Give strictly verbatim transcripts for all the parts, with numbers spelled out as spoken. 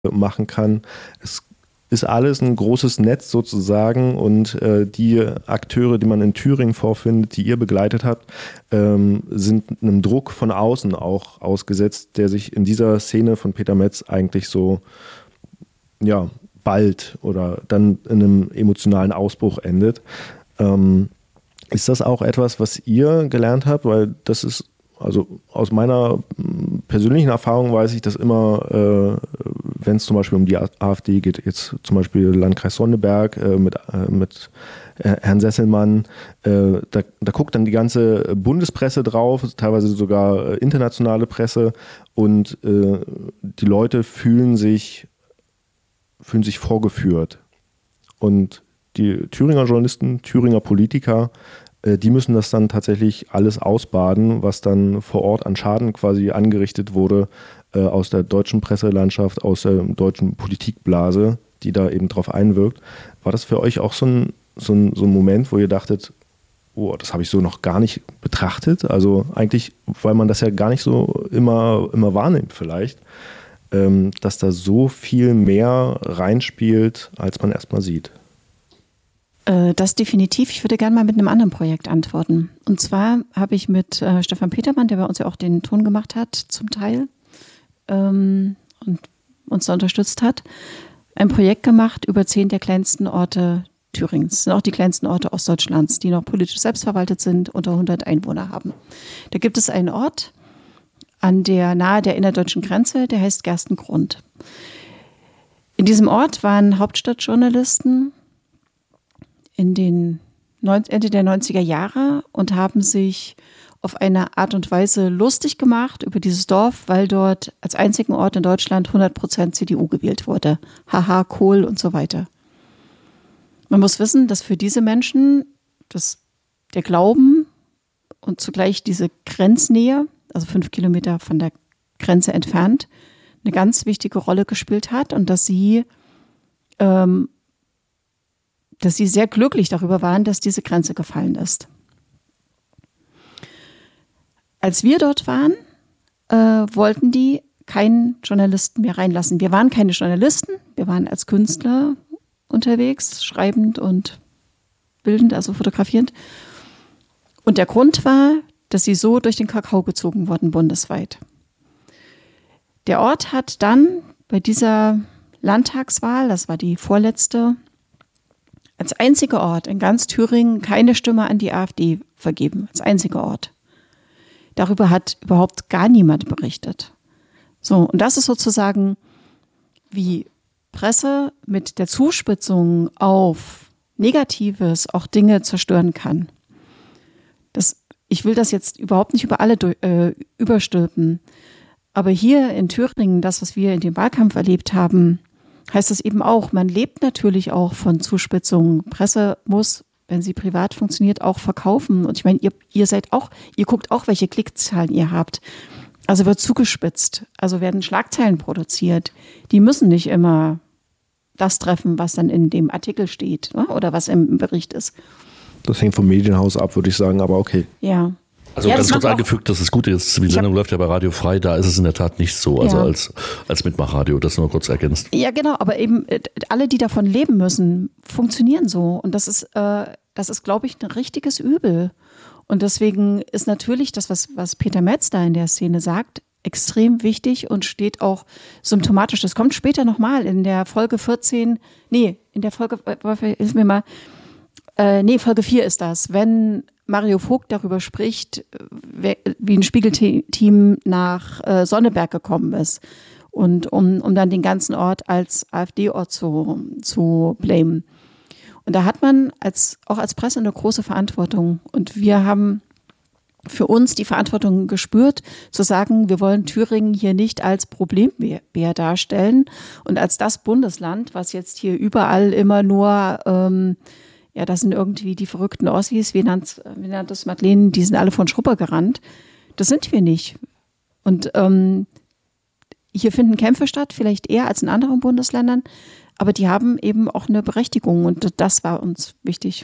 machen kann. Es ist alles ein großes Netz sozusagen und äh, die Akteure, die man in Thüringen vorfindet, die ihr begleitet habt, ähm, sind einem Druck von außen auch ausgesetzt, der sich in dieser Szene von Peter Metz eigentlich so, ja, bald oder dann in einem emotionalen Ausbruch endet. Ähm, ist das auch etwas, was ihr gelernt habt? Weil das ist, also aus meiner persönlichen Erfahrung weiß ich, dass immer, äh, wenn es zum Beispiel um die AfD geht, jetzt zum Beispiel Landkreis Sonneberg äh, mit, äh, mit äh, Herrn Sesselmann, äh, da, da guckt dann die ganze Bundespresse drauf, teilweise sogar äh, internationale Presse und äh, die Leute fühlen sich fühlen sich vorgeführt. Und die Thüringer Journalisten, Thüringer Politiker, äh, die müssen das dann tatsächlich alles ausbaden, was dann vor Ort an Schaden quasi angerichtet wurde äh, aus der deutschen Presselandschaft, aus der deutschen Politikblase, die da eben drauf einwirkt. War das für euch auch so ein, so ein, so ein Moment, wo ihr dachtet, oh, das habe ich so noch gar nicht betrachtet? Also eigentlich, weil man das ja gar nicht so immer, immer wahrnimmt vielleicht, dass da so viel mehr reinspielt, als man erstmal sieht. Das definitiv. Ich würde gerne mal mit einem anderen Projekt antworten. Und zwar habe ich mit äh, Stefan Petermann, der bei uns ja auch den Ton gemacht hat, zum Teil, ähm, und uns da unterstützt hat, ein Projekt gemacht über zehn der kleinsten Orte Thüringens. Das sind auch die kleinsten Orte Ostdeutschlands, die noch politisch selbstverwaltet sind, unter hundert Einwohner haben. Da gibt es einen Ort, an der nahe der innerdeutschen Grenze, der heißt Gerstengrund. In diesem Ort waren Hauptstadtjournalisten in den Ende der neunziger Jahre und haben sich auf eine Art und Weise lustig gemacht über dieses Dorf, weil dort als einzigen Ort in Deutschland hundert Prozent C D U gewählt wurde. Haha, Kohl und so weiter. Man muss wissen, dass für diese Menschen das, der Glauben und zugleich diese Grenznähe, also fünf Kilometer von der Grenze entfernt, eine ganz wichtige Rolle gespielt hat und dass sie, ähm, dass sie sehr glücklich darüber waren, dass diese Grenze gefallen ist. Als wir dort waren, äh, wollten die keinen Journalisten mehr reinlassen. Wir waren keine Journalisten, wir waren als Künstler unterwegs, schreibend und bildend, also fotografierend. Und der Grund war, dass sie so durch den Kakao gezogen wurden bundesweit. Der Ort hat dann bei dieser Landtagswahl, das war die vorletzte, als einziger Ort in ganz Thüringen keine Stimme an die AfD vergeben. Als einziger Ort. Darüber hat überhaupt gar niemand berichtet. So, und das ist sozusagen, wie Presse mit der Zuspitzung auf Negatives auch Dinge zerstören kann. Das Ich will das jetzt überhaupt nicht über alle äh, überstülpen. Aber hier in Thüringen, das, was wir in dem Wahlkampf erlebt haben, heißt das eben auch, man lebt natürlich auch von Zuspitzungen. Presse muss, wenn sie privat funktioniert, auch verkaufen. Und ich meine, ihr, ihr seid auch, ihr guckt auch, welche Klickzahlen ihr habt. Also wird zugespitzt. Also werden Schlagzeilen produziert. Die müssen nicht immer das treffen, was dann in dem Artikel steht, ne? Oder was im Bericht ist. Das hängt vom Medienhaus ab, würde ich sagen, aber okay. Ja. Also ja, ganz kurz angefügt, das ist gut, jetzt die Sendung läuft ja bei Radio Frei, da ist es in der Tat nicht so, also ja. als, als Mitmachradio, das nur kurz ergänzt. Ja, genau, aber eben alle, die davon leben müssen, funktionieren so und das ist, äh, das ist, glaube ich, ein richtiges Übel und deswegen ist natürlich das, was, was Peter Metz da in der Szene sagt, extrem wichtig und steht auch symptomatisch, das kommt später nochmal in der Folge vierzehn, nee, in der Folge, hilf mir mal, äh, nee, Folge vier ist das, wenn Mario Vogt darüber spricht, wie ein Spiegelteam nach äh, Sonneberg gekommen ist und um, um dann den ganzen Ort als AfD-Ort zu, zu blamen. Und da hat man als, auch als Presse eine große Verantwortung und wir haben für uns die Verantwortung gespürt, zu sagen, wir wollen Thüringen hier nicht als Problembär darstellen und als das Bundesland, was jetzt hier überall immer nur ähm, ja, das sind irgendwie die verrückten Ossis, wie nannt, wie nannt das Madeleine, die sind alle von Schrupper gerannt. Das sind wir nicht. Und ähm, hier finden Kämpfe statt, vielleicht eher als in anderen Bundesländern, aber die haben eben auch eine Berechtigung und das war uns wichtig.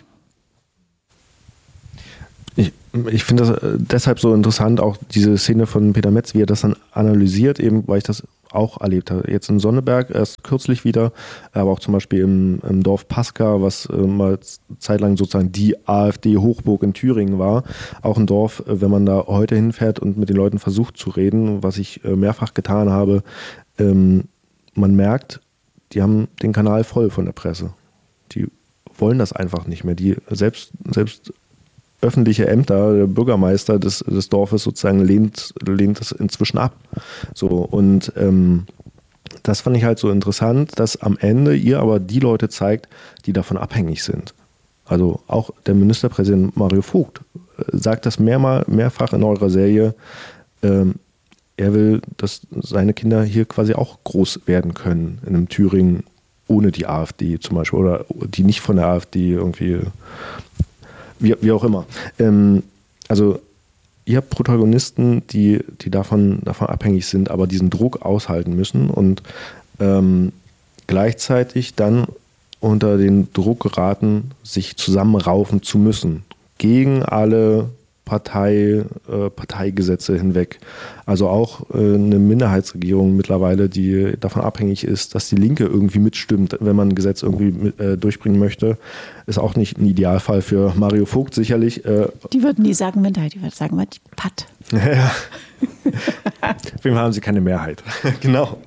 Ich, ich finde das deshalb so interessant, auch diese Szene von Peter Metz, wie er das dann analysiert, eben weil ich das auch erlebt habe. Jetzt in Sonneberg erst kürzlich wieder, aber auch zum Beispiel im, im Dorf Paska, was äh, mal zeitlang sozusagen die AfD-Hochburg in Thüringen war. Auch ein Dorf, äh, wenn man da heute hinfährt und mit den Leuten versucht zu reden, was ich äh, mehrfach getan habe, ähm, man merkt, die haben den Kanal voll von der Presse. Die wollen das einfach nicht mehr. Die selbst, selbst öffentliche Ämter, der Bürgermeister des, des Dorfes sozusagen lehnt, lehnt das inzwischen ab. So, und ähm, das fand ich halt so interessant, dass am Ende ihr aber die Leute zeigt, die davon abhängig sind. Also auch der Ministerpräsident Mario Vogt sagt das mehrmal, mehrfach in eurer Serie. Ähm, er will, dass seine Kinder hier quasi auch groß werden können in einem Thüringen ohne die AfD zum Beispiel oder die nicht von der AfD irgendwie, wie, wie auch immer. Ähm, also ihr habt Protagonisten, die, die davon, davon abhängig sind, aber diesen Druck aushalten müssen und ähm, gleichzeitig dann unter den Druck geraten, sich zusammenraufen zu müssen gegen alle Partei, äh, Parteigesetze hinweg. Also auch äh, eine Minderheitsregierung mittlerweile, die davon abhängig ist, dass die Linke irgendwie mitstimmt, wenn man ein Gesetz irgendwie mit, äh, durchbringen möchte, ist auch nicht ein Idealfall für Mario Vogt sicherlich. Äh, die würden nie sagen Minderheit, die würden sagen, was, die Patt. Ja. Auf jeden Fall haben sie keine Mehrheit. Genau.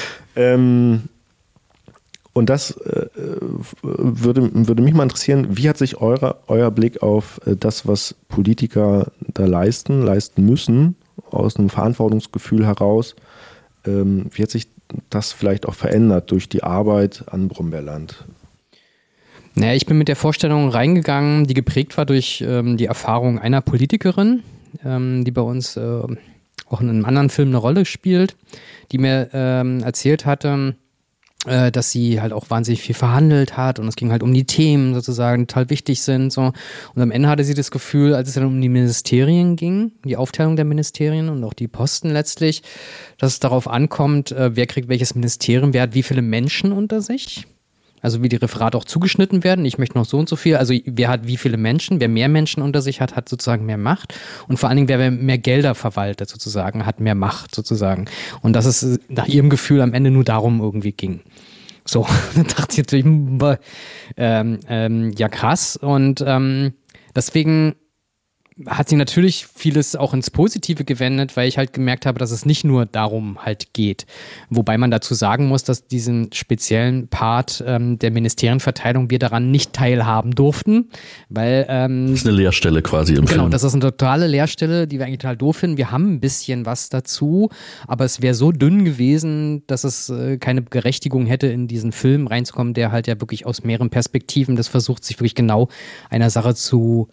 Ähm, Und das äh, würde, würde mich mal interessieren, wie hat sich eure, euer Blick auf äh, das, was Politiker da leisten, leisten müssen, aus einem Verantwortungsgefühl heraus, ähm, wie hat sich das vielleicht auch verändert durch die Arbeit an Brombeerland? Naja, ich bin mit der Vorstellung reingegangen, die geprägt war durch ähm, die Erfahrung einer Politikerin, ähm, die bei uns äh, auch in einem anderen Film eine Rolle spielt, die mir ähm, erzählt hatte, dass sie halt auch wahnsinnig viel verhandelt hat und es ging halt um die Themen sozusagen, die total wichtig sind. So. Und am Ende hatte sie das Gefühl, als es dann um die Ministerien ging, die Aufteilung der Ministerien und auch die Posten letztlich, dass es darauf ankommt, wer kriegt welches Ministerium, wer hat wie viele Menschen unter sich. Also wie die Referate auch zugeschnitten werden. Ich möchte noch so und so viel. Also wer hat wie viele Menschen? Wer mehr Menschen unter sich hat, hat sozusagen mehr Macht. Und vor allen Dingen, wer mehr Gelder verwaltet sozusagen, hat mehr Macht sozusagen. Und dass es nach ihrem Gefühl am Ende nur darum irgendwie ging. So, dann dachte ich natürlich, ähm, ähm, ja krass. Und ähm, deswegen hat sie natürlich vieles auch ins Positive gewendet, weil ich halt gemerkt habe, dass es nicht nur darum halt geht. Wobei man dazu sagen muss, dass diesen speziellen Part ähm, der Ministerienverteilung wir daran nicht teilhaben durften, weil ähm, das ist eine Leerstelle quasi im Film. Genau, das ist eine totale Leerstelle, die wir eigentlich total doof finden. Wir haben ein bisschen was dazu, aber es wäre so dünn gewesen, dass es äh, keine Berechtigung hätte, in diesen Film reinzukommen, der halt ja wirklich aus mehreren Perspektiven das versucht, sich wirklich genau einer Sache zu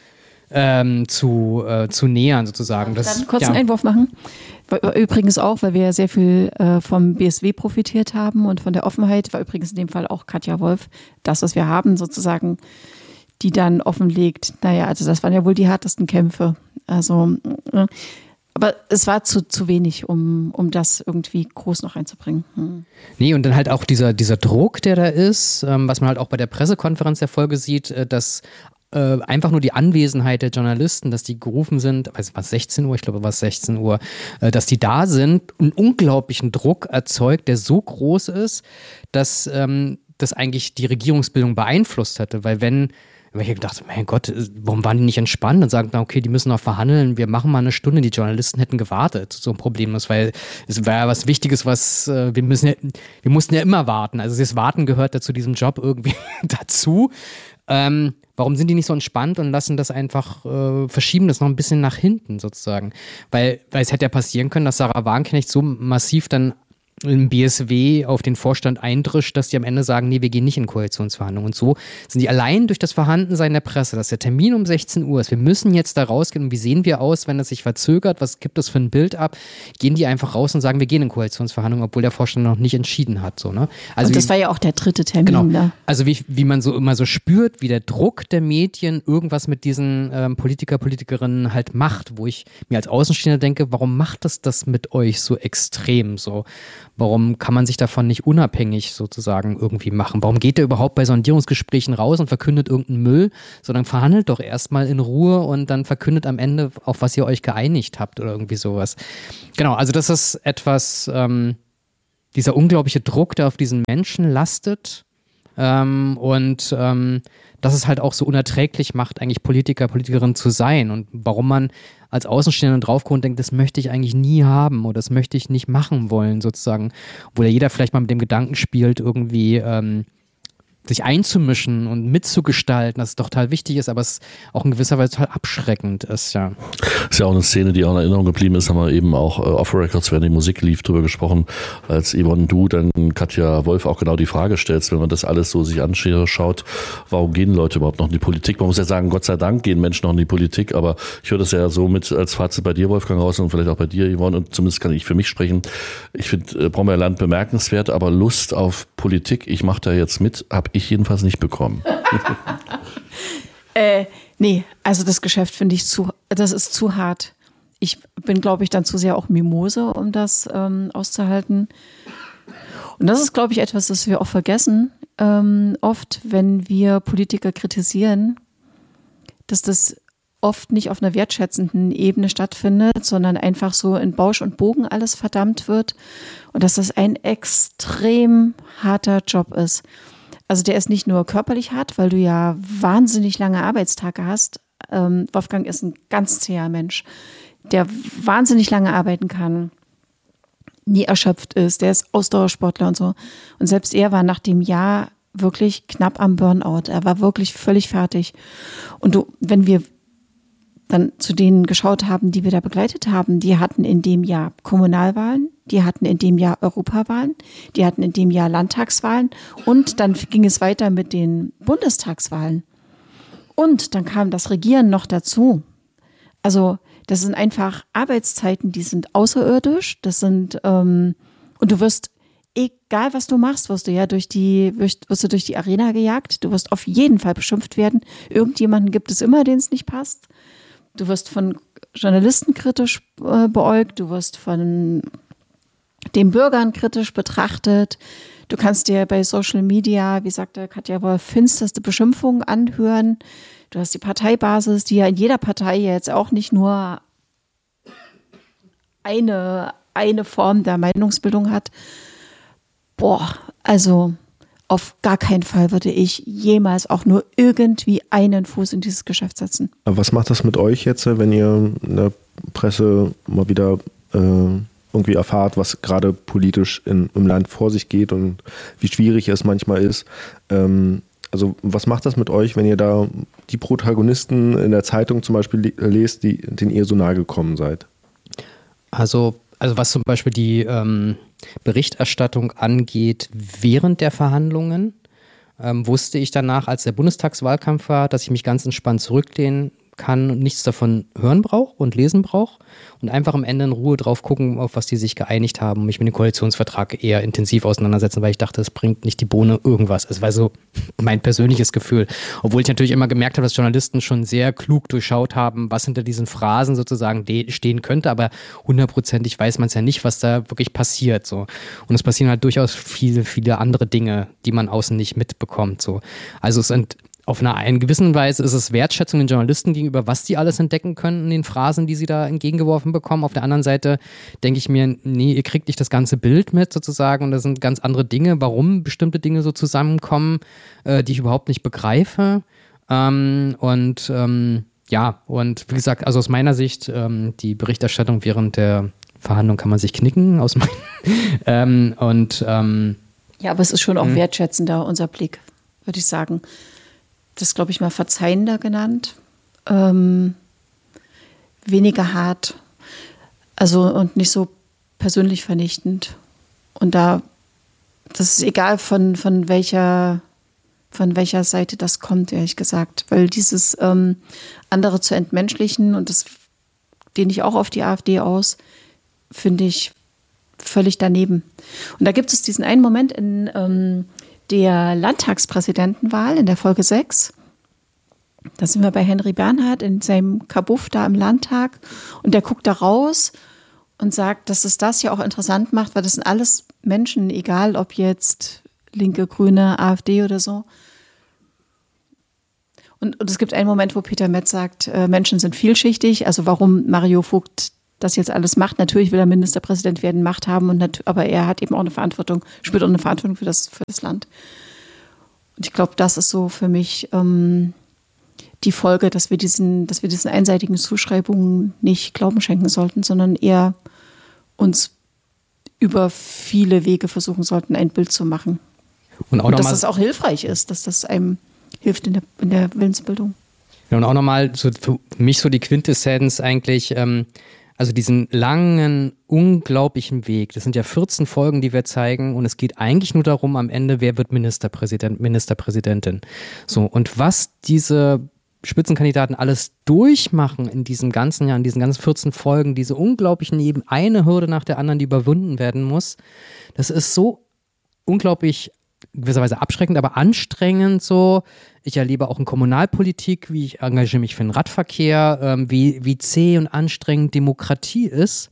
Ähm, zu, äh, zu nähern sozusagen. Darf ich das, einen kurzen ja. Einwurf machen? Übrigens auch, weil wir ja sehr viel äh, vom B S W profitiert haben und von der Offenheit, war übrigens in dem Fall auch Katja Wolf, das, was wir haben sozusagen, die dann offenlegt, naja, also das waren ja wohl die härtesten Kämpfe. Also, äh, aber es war zu, zu wenig, um, um das irgendwie groß noch reinzubringen. Hm. Nee, und dann halt auch dieser, dieser Druck, der da ist, ähm, was man halt auch bei der Pressekonferenz der Folge sieht, äh, dass Äh, einfach nur die Anwesenheit der Journalisten, dass die gerufen sind, weiß was sechzehn Uhr, ich glaube, was sechzehn Uhr, äh, dass die da sind, einen unglaublichen Druck erzeugt, der so groß ist, dass ähm, das eigentlich die Regierungsbildung beeinflusst hatte, weil wenn weil ich gedacht, mein Gott, warum waren die nicht entspannt und sagen, okay, die müssen noch verhandeln, wir machen mal eine Stunde, die Journalisten hätten gewartet, so ein Problem ist, weil es war ja was Wichtiges, was wir müssen ja, wir mussten ja immer warten, also das Warten gehört ja zu diesem Job irgendwie dazu. Ähm, warum sind die nicht so entspannt und lassen das einfach, äh, verschieben das noch ein bisschen nach hinten sozusagen? Weil, weil es hätte ja passieren können, dass Sarah Wagenknecht so massiv dann im B S W auf den Vorstand eindrischt, dass die am Ende sagen, nee, wir gehen nicht in Koalitionsverhandlungen. Und so sind die allein durch das Vorhandensein der Presse, dass der Termin um sechzehn Uhr ist, wir müssen jetzt da rausgehen und wie sehen wir aus, wenn das sich verzögert, was gibt es für ein Bild ab, gehen die einfach raus und sagen, wir gehen in Koalitionsverhandlungen, obwohl der Vorstand noch nicht entschieden hat. So, ne? Also und das wie, war ja auch der dritte Termin. Genau. Ne? Also wie, wie man so immer so spürt, wie der Druck der Medien irgendwas mit diesen ähm, Politiker, Politikerinnen halt macht, wo ich mir als Außenstehender denke, warum macht das das mit euch so extrem so? Warum kann man sich davon nicht unabhängig sozusagen irgendwie machen? Warum geht ihr überhaupt bei Sondierungsgesprächen raus und verkündet irgendeinen Müll, sondern verhandelt doch erstmal in Ruhe und dann verkündet am Ende, auf was ihr euch geeinigt habt oder irgendwie sowas. Genau, also das ist etwas, ähm, dieser unglaubliche Druck, der auf diesen Menschen lastet ähm, und ähm, dass es halt auch so unerträglich macht, eigentlich Politiker, Politikerin zu sein und warum man als Außenstehender drauf guckt und denkt, das möchte ich eigentlich nie haben oder das möchte ich nicht machen wollen sozusagen, wo ja jeder vielleicht mal mit dem Gedanken spielt, irgendwie ähm, sich einzumischen und mitzugestalten, dass es doch total wichtig ist, aber es auch in gewisser Weise total abschreckend ist, ja. Ist ja auch eine Szene, die auch in Erinnerung geblieben ist, haben wir eben auch äh, off-Records, während die Musik lief, drüber gesprochen, als Yvonne, du dann Katja Wolf auch genau die Frage stellst, wenn man das alles so sich anschaut, warum gehen Leute überhaupt noch in die Politik? Man muss ja sagen, Gott sei Dank gehen Menschen noch in die Politik, aber ich höre das ja so mit als Fazit bei dir, Wolfgang, raus und vielleicht auch bei dir, Yvonne, und zumindest kann ich für mich sprechen. Ich finde äh, Brombeerland bemerkenswert, aber Lust auf Politik, ich mache da jetzt mit, habe ich jedenfalls nicht bekommen. äh, nee, also das Geschäft finde ich zu, das ist zu hart. Ich bin, glaube ich, dann zu sehr auch Mimose, um das ähm, auszuhalten. Und das ist, glaube ich, etwas, das wir auch vergessen, ähm, oft, wenn wir Politiker kritisieren, dass das oft nicht auf einer wertschätzenden Ebene stattfindet, sondern einfach so in Bausch und Bogen alles verdammt wird und dass das ein extrem harter Job ist. Also der ist nicht nur körperlich hart, weil du ja wahnsinnig lange Arbeitstage hast. Ähm, Wolfgang ist ein ganz zäher Mensch, der wahnsinnig lange arbeiten kann, nie erschöpft ist, der ist Ausdauersportler und so. Und selbst er war nach dem Jahr wirklich knapp am Burnout. Er war wirklich völlig fertig. Und du, wenn wir dann zu denen geschaut haben, die wir da begleitet haben, die hatten in dem Jahr Kommunalwahlen, die hatten in dem Jahr Europawahlen, die hatten in dem Jahr Landtagswahlen und dann ging es weiter mit den Bundestagswahlen. Und dann kam das Regieren noch dazu. Also das sind einfach Arbeitszeiten, die sind außerirdisch, das sind ähm, und du wirst, egal was du machst, wirst du ja durch die, wirst, wirst du durch die Arena gejagt, du wirst auf jeden Fall beschimpft werden. Irgendjemanden gibt es immer, den es nicht passt. Du wirst von Journalisten kritisch äh, beäugt, du wirst von den Bürgern kritisch betrachtet. Du kannst dir bei Social Media, wie sagte Katja Wolf, finsterste Beschimpfungen anhören. Du hast die Parteibasis, die ja in jeder Partei jetzt auch nicht nur eine, eine Form der Meinungsbildung hat. Boah, also auf gar keinen Fall würde ich jemals auch nur irgendwie einen Fuß in dieses Geschäft setzen. Aber was macht das mit euch jetzt, wenn ihr in der Presse mal wieder äh, irgendwie erfahrt, was gerade politisch in, im Land vor sich geht und wie schwierig es manchmal ist? Ähm, also was macht das mit euch, wenn ihr da die Protagonisten in der Zeitung zum Beispiel lest, die, denen ihr so nahe gekommen seid? Also, also was zum Beispiel die ähm, Berichterstattung angeht während der Verhandlungen, ähm, wusste ich danach, als der Bundestagswahlkampf war, dass ich mich ganz entspannt zurücklehnen kann und nichts davon hören brauche und lesen brauche und einfach am Ende in Ruhe drauf gucken, auf was die sich geeinigt haben und mich mit dem Koalitionsvertrag eher intensiv auseinandersetzen, weil ich dachte, es bringt nicht die Bohne irgendwas. Es war so mein persönliches Gefühl. Obwohl ich natürlich immer gemerkt habe, dass Journalisten schon sehr klug durchschaut haben, was hinter diesen Phrasen sozusagen de- stehen könnte, aber hundertprozentig weiß man es ja nicht, was da wirklich passiert. So. Und es passieren halt durchaus viele, viele andere Dinge, die man außen nicht mitbekommt. So. Also es sind auf einer einen gewissen Weise ist es Wertschätzung den Journalisten gegenüber, was die alles entdecken können in den Phrasen, die sie da entgegengeworfen bekommen. Auf der anderen Seite denke ich mir, nee, ihr kriegt nicht das ganze Bild mit sozusagen und das sind ganz andere Dinge, warum bestimmte Dinge so zusammenkommen, äh, die ich überhaupt nicht begreife. Ähm, und ähm, ja, und wie gesagt, also aus meiner Sicht, ähm, die Berichterstattung während der Verhandlung kann man sich knicken, aus meinen ähm, und ähm, ja, aber es ist schon auch mh. wertschätzender, unser Blick, würde ich sagen. Das glaube ich mal verzeihender genannt, ähm, weniger hart, also und nicht so persönlich vernichtend. Und da, das ist egal von, von welcher, von welcher Seite das kommt, ehrlich gesagt, weil dieses ähm, andere zu entmenschlichen und das dehne ich auch auf die AfD aus, finde ich völlig daneben. Und da gibt es diesen einen Moment in ähm, der Landtagspräsidentenwahl in der Folge sechs. Da sind wir bei Henry Bernhard in seinem Kabuff da im Landtag und der guckt da raus und sagt, dass es das ja auch interessant macht, weil das sind alles Menschen, egal ob jetzt Linke, Grüne, AfD oder so. Und, und es gibt einen Moment, wo Peter Metz sagt, äh, Menschen sind vielschichtig, also warum Mario Vogt das jetzt alles macht. Natürlich will er Ministerpräsident werden, Macht haben, und nat- aber er hat eben auch eine Verantwortung, spürt auch eine Verantwortung für das, für das Land. Und ich glaube, das ist so für mich ähm, die Folge, dass wir diesen, dass wir diesen einseitigen Zuschreibungen nicht Glauben schenken sollten, sondern eher uns über viele Wege versuchen sollten, ein Bild zu machen. Und, auch und noch dass mal, das auch hilfreich ist, dass das einem hilft in der, in der Willensbildung. ja, und auch nochmal so für mich so die Quintessenz eigentlich, ähm, also diesen langen, unglaublichen Weg. Das sind ja vierzehn Folgen, die wir zeigen, und es geht eigentlich nur darum, am Ende, wer wird Ministerpräsident, Ministerpräsidentin. So, und was diese Spitzenkandidaten alles durchmachen in diesem ganzen Jahr, in diesen ganzen vierzehn Folgen, diese unglaublichen, eben eine Hürde nach der anderen, die überwunden werden muss, das ist so unglaublich gewisserweise abschreckend, aber anstrengend so. Ich erlebe auch in Kommunalpolitik, wie ich engagiere mich für den Radverkehr, ähm, wie, wie zäh und anstrengend Demokratie ist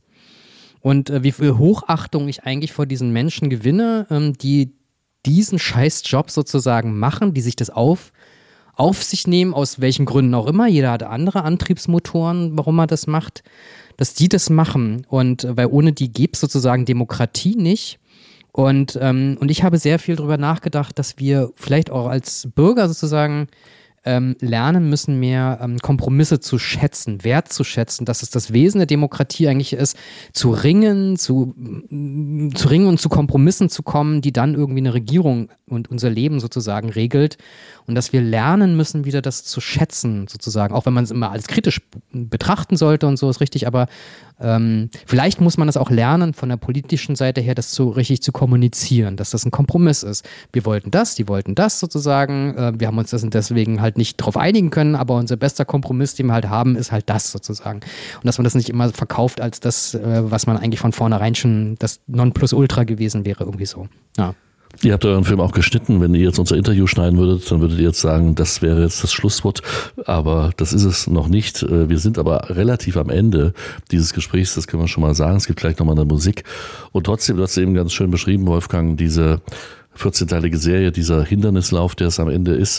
und äh, wie viel Hochachtung ich eigentlich vor diesen Menschen gewinne, ähm, die diesen Scheißjob sozusagen machen, die sich das auf, auf sich nehmen, aus welchen Gründen auch immer. Jeder hat andere Antriebsmotoren, warum er das macht, dass die das machen. Und äh, weil ohne die gäbe es sozusagen Demokratie nicht. Und, ähm, und ich habe sehr viel darüber nachgedacht, dass wir vielleicht auch als Bürger sozusagen ähm, lernen müssen, mehr ähm, Kompromisse zu schätzen, wertzuschätzen, dass es das Wesen der Demokratie eigentlich ist, zu ringen, zu, mm, zu ringen und zu Kompromissen zu kommen, die dann irgendwie eine Regierung und unser Leben sozusagen regelt. Und dass wir lernen müssen, wieder das zu schätzen, sozusagen, auch wenn man es immer als kritisch betrachten sollte und so, ist richtig, aber ähm, vielleicht muss man das auch lernen, von der politischen Seite her, das so richtig zu kommunizieren, dass das ein Kompromiss ist. Wir wollten das, die wollten das sozusagen, äh, wir haben uns das deswegen halt nicht drauf einigen können, aber unser bester Kompromiss, den wir halt haben, ist halt das sozusagen. Und dass man das nicht immer verkauft als das, äh, was man eigentlich von vornherein schon das Nonplusultra gewesen wäre, irgendwie so. Ja. Ihr habt euren Film auch geschnitten. Wenn ihr jetzt unser Interview schneiden würdet, dann würdet ihr jetzt sagen, das wäre jetzt das Schlusswort. Aber das ist es noch nicht. Wir sind aber relativ am Ende dieses Gesprächs, das können wir schon mal sagen. Es gibt gleich nochmal eine Musik. Und trotzdem, du hast eben ganz schön beschrieben, Wolfgang, diese vierzehnteilige Serie, dieser Hindernislauf, der es am Ende ist.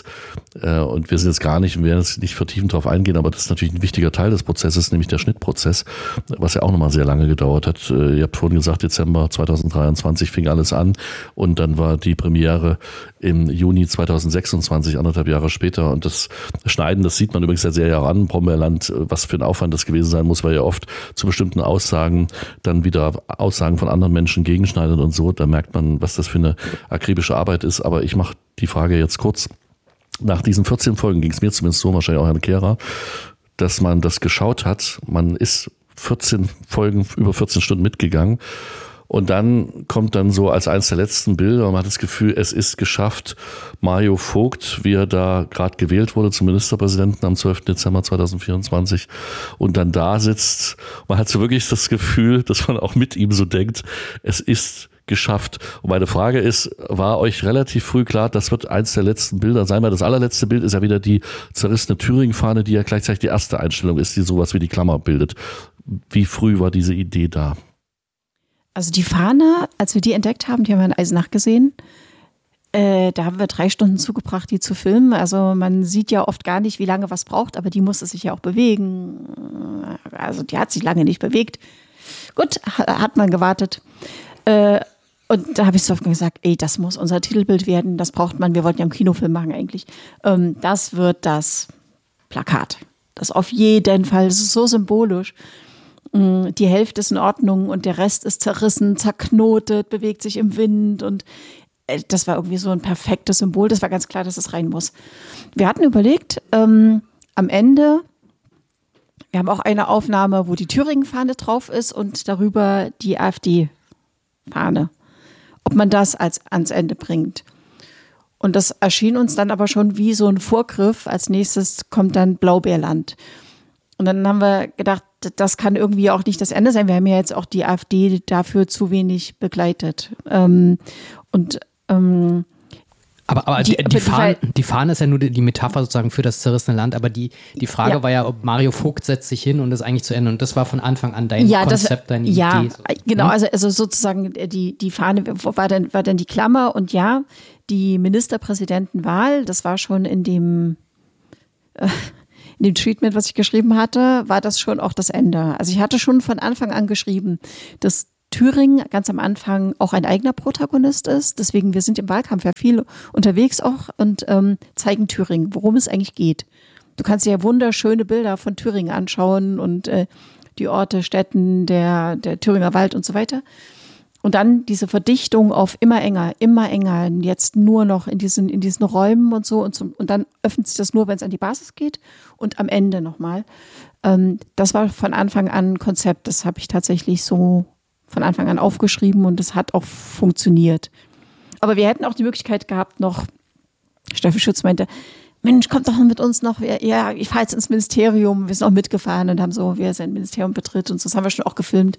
Und wir sind jetzt gar nicht, wir werden jetzt nicht vertiefend darauf eingehen, aber das ist natürlich ein wichtiger Teil des Prozesses, nämlich der Schnittprozess, was ja auch nochmal sehr lange gedauert hat. Ihr habt vorhin gesagt, Dezember zweitausenddreiundzwanzig fing alles an und dann war die Premiere im Juni zweitausendsechsundzwanzig, anderthalb Jahre später. Und das Schneiden, das sieht man übrigens der Serie auch an, Brombeerland, was für ein Aufwand das gewesen sein muss, weil ja oft zu bestimmten Aussagen dann wieder Aussagen von anderen Menschen gegenschneidet und so. Da merkt man, was das für eine akribische Arbeit ist. Aber ich mache die Frage jetzt kurz. Nach diesen vierzehn Folgen ging es mir zumindest so, wahrscheinlich auch Herrn Kehrer, dass man das geschaut hat. Man ist vierzehn Folgen, über vierzehn Stunden mitgegangen. Und dann kommt dann so als eines der letzten Bilder, man hat das Gefühl, es ist geschafft, Mario Vogt, wie er da gerade gewählt wurde zum Ministerpräsidenten am zwölften Dezember zweitausendvierundzwanzig und dann da sitzt. Man hat so wirklich das Gefühl, dass man auch mit ihm so denkt, es ist geschafft. Und meine Frage ist, war euch relativ früh klar, das wird eins der letzten Bilder sein, weil das allerletzte Bild ist ja wieder die zerrissene Thüringen-Fahne, die ja gleichzeitig die erste Einstellung ist, die sowas wie die Klammer bildet. Wie früh war diese Idee da? Also die Fahne, als wir die entdeckt haben, die haben wir in Eisenach gesehen, äh, da haben wir drei Stunden zugebracht, die zu filmen. Also man sieht ja oft gar nicht, wie lange was braucht, aber die musste sich ja auch bewegen. Also die hat sich lange nicht bewegt. Gut, hat man gewartet. Äh, Und da habe ich so oft gesagt, ey, das muss unser Titelbild werden, das braucht man, wir wollten ja einen Kinofilm machen eigentlich. Ähm, das wird das Plakat. Das auf jeden Fall, das ist so symbolisch. Ähm, die Hälfte ist in Ordnung und der Rest ist zerrissen, zerknotet, bewegt sich im Wind und äh, das war irgendwie so ein perfektes Symbol. Das war ganz klar, dass es rein muss. Wir hatten überlegt, ähm, am Ende, wir haben auch eine Aufnahme, wo die Thüringen-Fahne drauf ist und darüber die AfD-Fahne. Ob man das als ans Ende bringt. Und das erschien uns dann aber schon wie so ein Vorgriff. Als nächstes kommt dann Blaubeerland. Und dann haben wir gedacht, das kann irgendwie auch nicht das Ende sein. Wir haben ja jetzt auch die AfD dafür zu wenig begleitet. Ähm, und ähm, Aber, aber die, die, die, Fahne, die Fahne ist ja nur die, die Metapher sozusagen für das zerrissene Land, aber die, die Frage ja. war ja, ob Mario Vogt setzt sich hin und ist eigentlich zu Ende. Und das war von Anfang an dein ja, Konzept, das, deine ja, Idee. So. Genau, also, also sozusagen die, die Fahne war dann, war dann die Klammer und ja, die Ministerpräsidentenwahl, das war schon in dem, äh, in dem Treatment, was ich geschrieben hatte, war das schon auch das Ende. Also ich hatte schon von Anfang an geschrieben, dass Thüringen ganz am Anfang auch ein eigener Protagonist ist. Deswegen, wir sind im Wahlkampf ja viel unterwegs auch und ähm, zeigen Thüringen, worum es eigentlich geht. Du kannst dir ja wunderschöne Bilder von Thüringen anschauen und äh, die Orte, Städten, der, der Thüringer Wald und so weiter. Und dann diese Verdichtung auf immer enger, immer enger, jetzt nur noch in diesen, in diesen Räumen und so. Und, zum, und dann öffnet sich das nur, wenn es an die Basis geht und am Ende nochmal. Ähm, das war von Anfang an ein Konzept, das habe ich tatsächlich so von Anfang an aufgeschrieben und es hat auch funktioniert. Aber wir hätten auch die Möglichkeit gehabt, noch, Steffi Schütz meinte, Mensch, kommt doch mit uns noch, ja, ich fahre jetzt ins Ministerium, wir sind auch mitgefahren und haben so, wer sein Ministerium betritt und so, das haben wir schon auch gefilmt.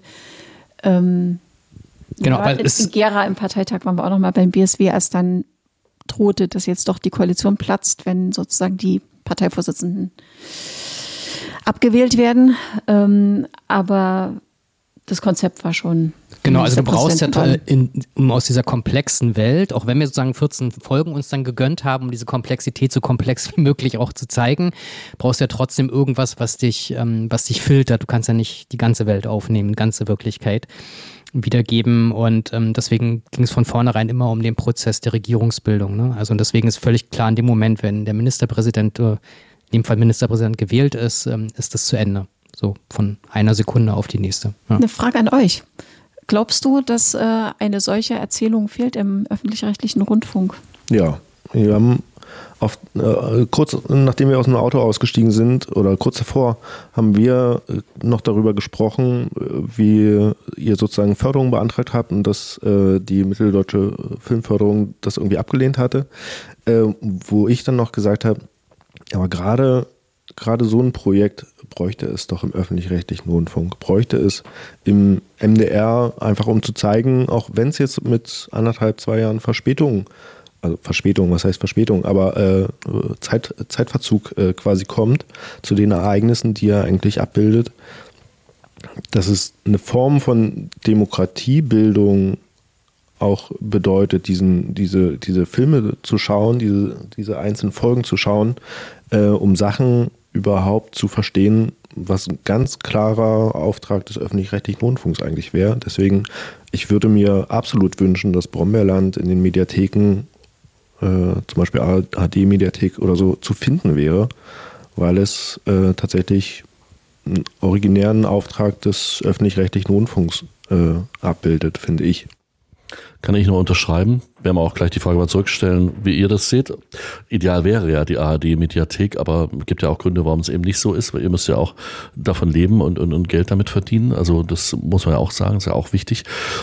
Ähm, genau, aber in, in Gera im Parteitag waren wir auch noch mal beim B S W, als dann drohte, dass jetzt doch die Koalition platzt, wenn sozusagen die Parteivorsitzenden abgewählt werden. Ähm, aber das Konzept war schon. Genau, also du brauchst ja, in, um aus dieser komplexen Welt, auch wenn wir sozusagen vierzehn Folgen uns dann gegönnt haben, um diese Komplexität so komplex wie möglich auch zu zeigen, brauchst du ja trotzdem irgendwas, was dich, ähm, was dich filtert. Du kannst ja nicht die ganze Welt aufnehmen, die ganze Wirklichkeit wiedergeben und ähm, deswegen ging es von vornherein immer um den Prozess der Regierungsbildung. Ne? Also und deswegen ist völlig klar, in dem Moment, wenn der Ministerpräsident, äh, in dem Fall Ministerpräsident gewählt ist, ähm, ist das zu Ende. So von einer Sekunde auf die nächste. Ja. Eine Frage an euch. Glaubst du, dass äh, eine solche Erzählung fehlt im öffentlich-rechtlichen Rundfunk? Ja, wir haben oft, äh, kurz nachdem wir aus dem Auto ausgestiegen sind oder kurz davor, haben wir noch darüber gesprochen, wie ihr sozusagen Förderung beantragt habt und dass äh, die Mitteldeutsche Filmförderung das irgendwie abgelehnt hatte, äh, wo ich dann noch gesagt habe, aber gerade Gerade so ein Projekt bräuchte es doch im öffentlich-rechtlichen Rundfunk, bräuchte es im M D R, einfach um zu zeigen, auch wenn es jetzt mit anderthalb, zwei Jahren Verspätung, also Verspätung, was heißt Verspätung, aber äh, Zeit, Zeitverzug äh, quasi kommt zu den Ereignissen, die er eigentlich abbildet, dass es eine Form von Demokratiebildung auch bedeutet, diesen, diese, diese Filme zu schauen, diese, diese einzelnen Folgen zu schauen, äh, um Sachen überhaupt zu verstehen, was ein ganz klarer Auftrag des öffentlich-rechtlichen Rundfunks eigentlich wäre. Deswegen, ich würde mir absolut wünschen, dass Brombeerland in den Mediatheken, äh, zum Beispiel H D-Mediathek oder so, zu finden wäre, weil es äh, tatsächlich einen originären Auftrag des öffentlich-rechtlichen Rundfunks äh, abbildet, finde ich. Kann ich nur unterschreiben. Werden wir auch gleich die Frage mal zurückstellen, wie ihr das seht. Ideal wäre ja die A R D-Mediathek, aber es gibt ja auch Gründe, warum es eben nicht so ist, weil ihr müsst ja auch davon leben und, und, und Geld damit verdienen. Also das muss man ja auch sagen, ist ja auch wichtig.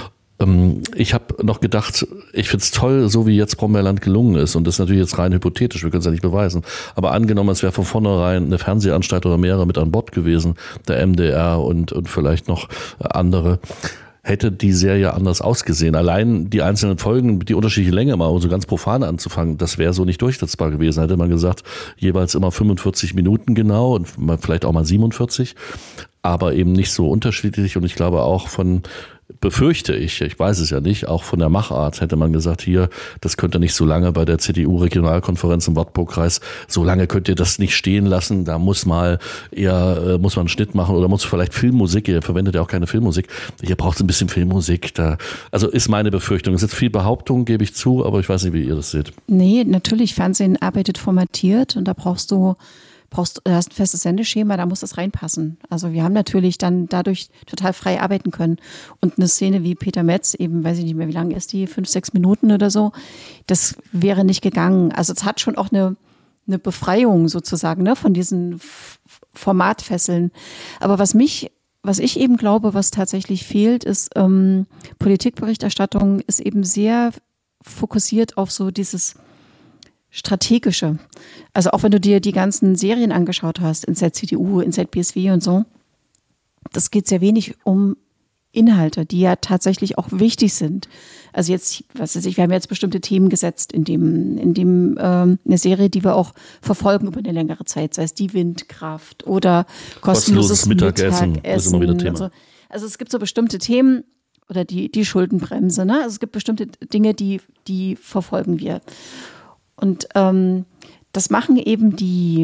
Ich habe noch gedacht, ich find's toll, so wie jetzt Brombeerland gelungen ist. Und das ist natürlich jetzt rein hypothetisch, wir können es ja nicht beweisen. Aber angenommen, es wäre von vornherein eine Fernsehanstalt oder mehrere mit an Bord gewesen, der M D R und, und vielleicht noch andere, hätte die Serie anders ausgesehen. Allein die einzelnen Folgen, die unterschiedliche Länge mal, um so ganz profan anzufangen, das wäre so nicht durchsetzbar gewesen. Hätte man gesagt, jeweils immer fünfundvierzig Minuten genau und vielleicht auch mal siebenundvierzig, aber eben nicht so unterschiedlich. Und ich glaube auch von, befürchte ich, ich weiß es ja nicht, auch von der Machart hätte man gesagt, hier, das könnt ihr nicht so lange bei der C D U-Regionalkonferenz im Wartburgkreis, so lange könnt ihr das nicht stehen lassen, da muss mal eher, muss man einen Schnitt machen oder muss vielleicht Filmmusik, ihr verwendet ja auch keine Filmmusik, hier braucht es ein bisschen Filmmusik, da, also ist meine Befürchtung. Es ist jetzt viel Behauptung, gebe ich zu, aber ich weiß nicht, wie ihr das seht. Nee, natürlich, Fernsehen arbeitet formatiert und da brauchst du brauchst, du hast ein festes Sendeschema, da muss das reinpassen. Also wir haben natürlich dann dadurch total frei arbeiten können. Und eine Szene wie Peter Metz, eben, weiß ich nicht mehr, wie lang ist die, fünf, sechs Minuten oder so, das wäre nicht gegangen. Also es hat schon auch eine, eine Befreiung sozusagen, ne, von diesen Formatfesseln. Aber was mich, was ich eben glaube, was tatsächlich fehlt, ist, ähm, Politikberichterstattung ist eben sehr fokussiert auf so dieses Strategische. Also auch wenn du dir die ganzen Serien angeschaut hast, Inside C D U, Inside B S W und so, das geht sehr wenig um Inhalte, die ja tatsächlich auch wichtig sind. Also jetzt, was weiß ich, wir haben jetzt bestimmte Themen gesetzt in dem, in dem ähm, eine Serie, die wir auch verfolgen über eine längere Zeit, sei es die Windkraft oder kostenloses, kostenloses Mittagessen. Mittagessen das ist immer wieder Thema. So. Also es gibt so bestimmte Themen oder die, die Schuldenbremse, ne? Also es gibt bestimmte Dinge, die, die verfolgen wir. Und ähm, das machen eben die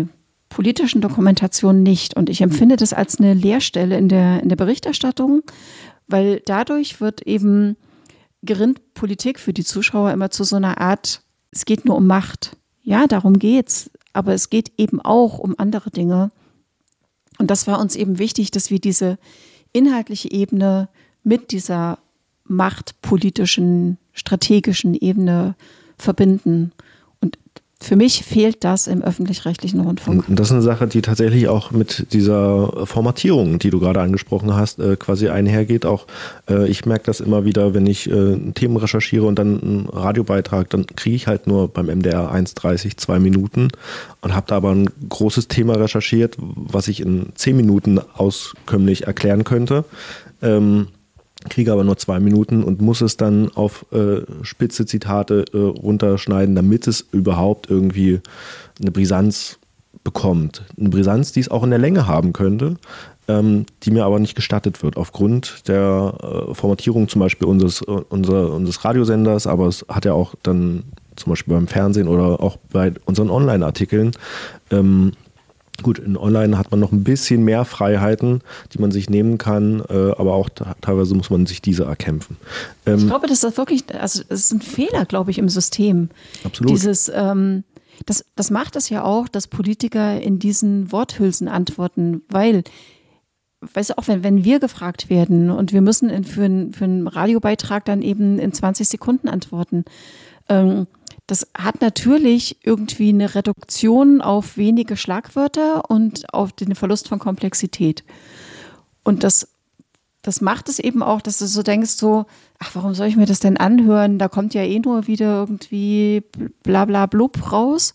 politischen Dokumentation nicht. Und ich empfinde das als eine Leerstelle in der, in der Berichterstattung, weil dadurch wird eben gerinnt Politik für die Zuschauer immer zu so einer Art, es geht nur um Macht. Ja, darum geht's. Aber es geht eben auch um andere Dinge. Und das war uns eben wichtig, dass wir diese inhaltliche Ebene mit dieser machtpolitischen, strategischen Ebene verbinden. Und für mich fehlt das im öffentlich-rechtlichen Rundfunk. Und das ist eine Sache, die tatsächlich auch mit dieser Formatierung, die du gerade angesprochen hast, äh, quasi einhergeht. Auch äh, ich merke das immer wieder, wenn ich äh, Themen recherchiere und dann einen Radiobeitrag, dann kriege ich halt nur beim M D R eins dreißig zwei Minuten und habe da aber ein großes Thema recherchiert, was ich in zehn Minuten auskömmlich erklären könnte. Ähm, kriege aber nur zwei Minuten und muss es dann auf äh, spitze Zitate äh, runterschneiden, damit es überhaupt irgendwie eine Brisanz bekommt. Eine Brisanz, die es auch in der Länge haben könnte, ähm, die mir aber nicht gestattet wird, aufgrund der äh, Formatierung zum Beispiel unseres, uh, unser, unseres Radiosenders, aber es hat ja auch dann zum Beispiel beim Fernsehen oder auch bei unseren Online-Artikeln ähm, Gut, in Online hat man noch ein bisschen mehr Freiheiten, die man sich nehmen kann, äh, aber auch da, teilweise muss man sich diese erkämpfen. Ähm, ich glaube, das ist wirklich, also es ist ein Fehler, glaube ich, im System. Absolut. Dieses, ähm, das, das macht es ja auch, dass Politiker in diesen Worthülsen antworten, weil, weißt du, auch wenn, wenn wir gefragt werden und wir müssen in, für, ein, für einen Radiobeitrag dann eben in zwanzig Sekunden antworten, ähm, das hat natürlich irgendwie eine Reduktion auf wenige Schlagwörter und auf den Verlust von Komplexität. Und das, das macht es eben auch, dass du so denkst, so, ach, warum soll ich mir das denn anhören? Da kommt ja eh nur wieder irgendwie bla bla blub raus.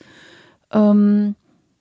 Ähm,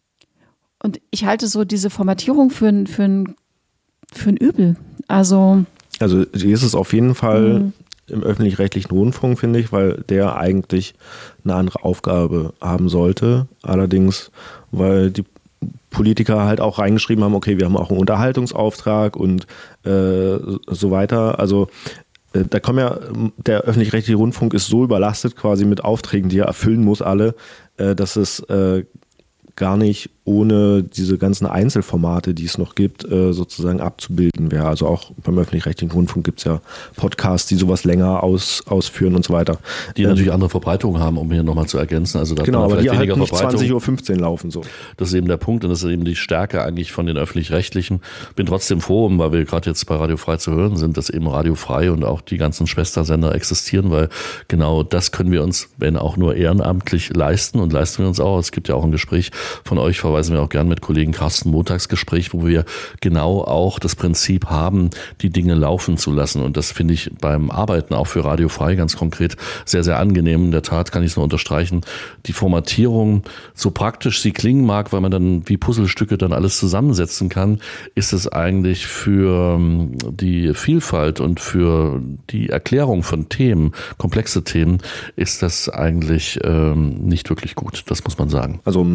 und ich halte so diese Formatierung für ein, für ein, für ein Übel. Also, also die ist es auf jeden Fall mh. im öffentlich-rechtlichen Rundfunk, finde ich, weil der eigentlich eine andere Aufgabe haben sollte. Allerdings, weil die Politiker halt auch reingeschrieben haben, okay, wir haben auch einen Unterhaltungsauftrag und äh, so weiter. Also äh, da kommen ja, der öffentlich-rechtliche Rundfunk ist so überlastet quasi mit Aufträgen, die er erfüllen muss alle, äh, dass es äh, gar nicht ohne diese ganzen Einzelformate, die es noch gibt, sozusagen abzubilden wäre. Also auch beim öffentlich-rechtlichen Rundfunk gibt es ja Podcasts, die sowas länger aus, ausführen und so weiter. Die ähm, natürlich andere Verbreitungen haben, um hier nochmal zu ergänzen. Also da genau, aber die weniger halt nicht Verbreitung. zwanzig Uhr fünfzehn laufen so. Das ist eben der Punkt und das ist eben die Stärke eigentlich von den öffentlich-rechtlichen. Bin trotzdem froh, weil wir gerade jetzt bei Radio Frei zu hören sind, dass eben Radio Frei und auch die ganzen Schwestersender existieren, weil genau das können wir uns, wenn auch nur ehrenamtlich, leisten und leisten wir uns auch. Es gibt ja auch ein Gespräch von euch, verweisen wir auch gern mit Kollegen Carsten Montagsgespräch, wo wir genau auch das Prinzip haben, die Dinge laufen zu lassen. Und das finde ich beim Arbeiten auch für Radio Frei ganz konkret sehr, sehr angenehm. In der Tat kann ich es nur unterstreichen. Die Formatierung, so praktisch sie klingen mag, weil man dann wie Puzzlestücke dann alles zusammensetzen kann, ist es eigentlich für die Vielfalt und für die Erklärung von Themen, komplexe Themen, ist das eigentlich ähm, nicht wirklich gut. Das muss man sagen. Also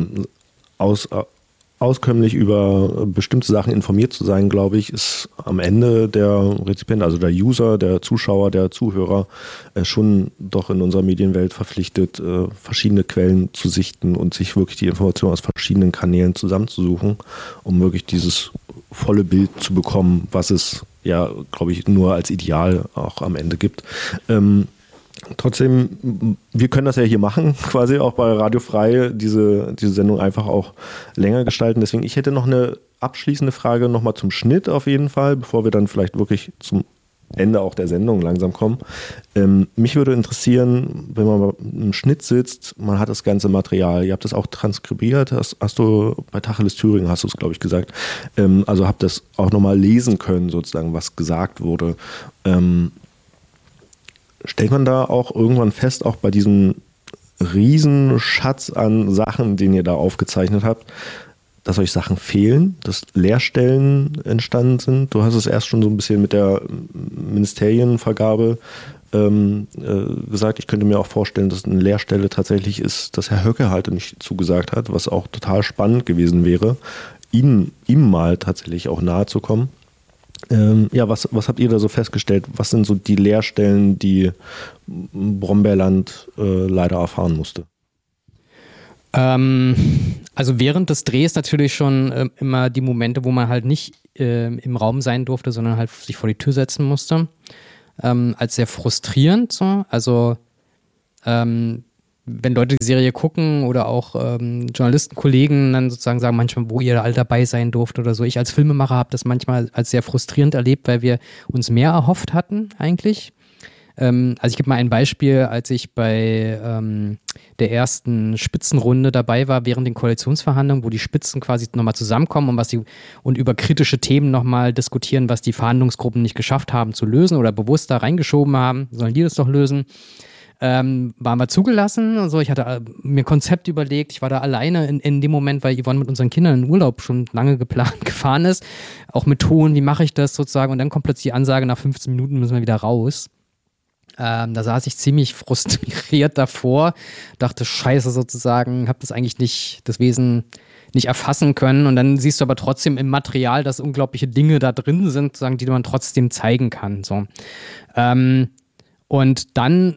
aus auskömmlich über bestimmte Sachen informiert zu sein, glaube ich, ist am Ende der Rezipient, also der User, der Zuschauer, der Zuhörer äh, schon doch in unserer Medienwelt verpflichtet, äh, verschiedene Quellen zu sichten und sich wirklich die Informationen aus verschiedenen Kanälen zusammenzusuchen, um wirklich dieses volle Bild zu bekommen, was es ja, glaube ich, nur als Ideal auch am Ende gibt. Ähm, Trotzdem, wir können das ja hier machen, quasi auch bei Radio Frei, diese, diese Sendung einfach auch länger gestalten. Deswegen, ich hätte noch eine abschließende Frage nochmal zum Schnitt auf jeden Fall, bevor wir dann vielleicht wirklich zum Ende auch der Sendung langsam kommen. Ähm, mich würde interessieren, wenn man im Schnitt sitzt, man hat das ganze Material, ihr habt das auch transkribiert, hast, hast du bei Tacheles Thüringen, hast du es, glaube ich, gesagt, ähm, also habt das auch nochmal lesen können, sozusagen, was gesagt wurde. Ähm, Stellt man da auch irgendwann fest, auch bei diesem Riesenschatz an Sachen, den ihr da aufgezeichnet habt, dass euch Sachen fehlen, dass Leerstellen entstanden sind? Du hast es erst schon so ein bisschen mit der Ministerienvergabe ähm, äh, gesagt. Ich könnte mir auch vorstellen, dass eine Leerstelle tatsächlich ist, dass Herr Höcke halt nicht zugesagt hat, was auch total spannend gewesen wäre, ihm, ihm mal tatsächlich auch nahe zu kommen. Ähm, ja, was, was habt ihr da so festgestellt? Was sind so die Leerstellen, die Brombeerland äh, leider erfahren musste? Ähm, also während des Drehs natürlich schon äh, immer die Momente, wo man halt nicht äh, im Raum sein durfte, sondern halt sich vor die Tür setzen musste. Ähm, als sehr frustrierend. So. Also ähm, wenn Leute die Serie gucken oder auch ähm, Journalistenkollegen dann sozusagen sagen manchmal, wo ihr all dabei sein durft oder so. Ich als Filmemacher habe das manchmal als sehr frustrierend erlebt, weil wir uns mehr erhofft hatten eigentlich. Ähm, also ich gebe mal ein Beispiel, als ich bei ähm, der ersten Spitzenrunde dabei war während den Koalitionsverhandlungen, wo die Spitzen quasi nochmal zusammenkommen und was die und über kritische Themen nochmal diskutieren, was die Verhandlungsgruppen nicht geschafft haben zu lösen oder bewusst da reingeschoben haben, sollen die das doch lösen. Ähm, waren wir zugelassen. Also ich hatte äh, mir ein Konzept überlegt. Ich war da alleine in, in dem Moment, weil Yvonne mit unseren Kindern in Urlaub schon lange geplant gefahren ist. Auch mit Ton, wie mache ich das sozusagen? Und dann kommt plötzlich die Ansage, nach fünfzehn Minuten müssen wir wieder raus. Ähm, da saß ich ziemlich frustriert davor, dachte, scheiße sozusagen, habe das eigentlich nicht, das Wesen nicht erfassen können. Und dann siehst du aber trotzdem im Material, dass unglaubliche Dinge da drin sind, sozusagen, die man trotzdem zeigen kann. So. Ähm, und dann